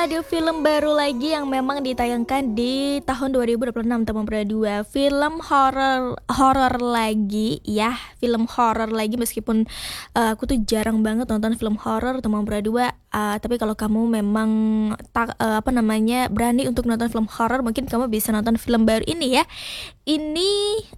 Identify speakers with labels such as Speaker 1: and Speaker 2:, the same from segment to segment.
Speaker 1: Ada film baru lagi yang memang ditayangkan di tahun 2026 teman berdua. Film horor lagi ya, film horor lagi meskipun aku tuh jarang banget nonton film horor teman berdua. Tapi kalau kamu memang berani untuk nonton film horor, mungkin kamu bisa nonton film baru ini ya. Ini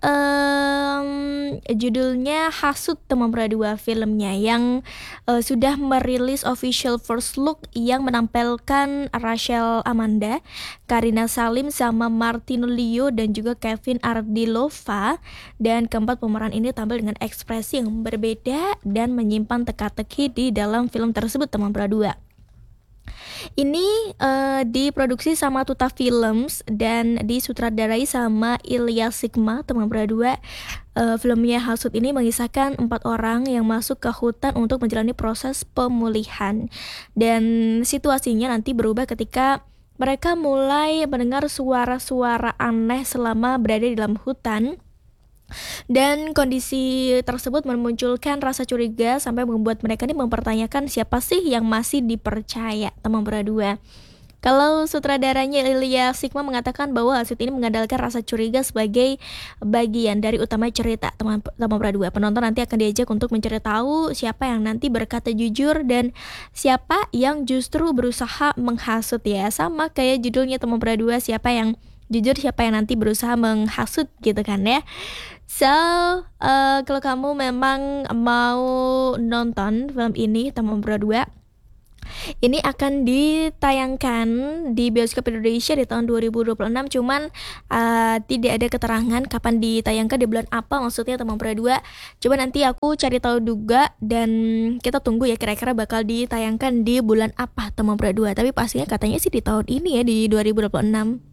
Speaker 1: judulnya Hasut teman berdua, filmnya yang sudah merilis official first look yang menampilkan Rachel Amanda, Karina Salim sama Martino Leo dan juga Kevin Ardilova. Dan keempat pemeran ini tampil dengan ekspresi yang berbeda dan menyimpan teka-teki di dalam film tersebut teman berdua. Ini diproduksi sama Tuta Films dan disutradarai sama Ilya Sigma teman berdua. Filmnya Hasut ini mengisahkan 4 orang yang masuk ke hutan untuk menjalani proses pemulihan, dan situasinya nanti berubah ketika mereka mulai mendengar suara-suara aneh selama berada di dalam hutan. Dan kondisi tersebut memunculkan rasa curiga sampai membuat mereka ini mempertanyakan siapa sih yang masih dipercaya teman berdua. Kalau sutradaranya Ilya Sigma mengatakan bahwa Hasut ini mengandalkan rasa curiga sebagai bagian dari utama cerita teman berdua. Penonton nanti akan diajak untuk mencari tahu siapa yang nanti berkata jujur dan siapa yang justru berusaha menghasut ya. Sama kayak judulnya teman berdua, siapa yang jujur, siapa yang nanti berusaha menghasut gitu kan ya. So, kalau kamu memang mau nonton film ini teman berdua, ini akan ditayangkan di bioskop Indonesia di tahun 2026. Cuman tidak ada keterangan kapan ditayangkan, di bulan apa maksudnya teman berdua. Coba nanti aku cari tahu juga dan kita tunggu ya kira-kira bakal ditayangkan di bulan apa teman berdua. Tapi pastinya katanya sih di tahun ini ya, di 2026.